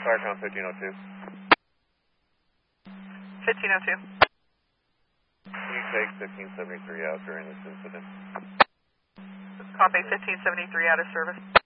Firecon 1502. 1502. Can you take 1573 out during this incident? Copy 1573 out of service.